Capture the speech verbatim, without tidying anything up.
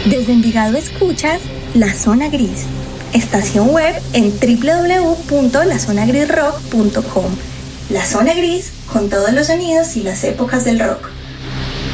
Desde Envigado escuchas La Zona Gris, estación web en doble u doble u doble u punto la zona gris rock punto com. La Zona Gris con todos los sonidos y las épocas del rock.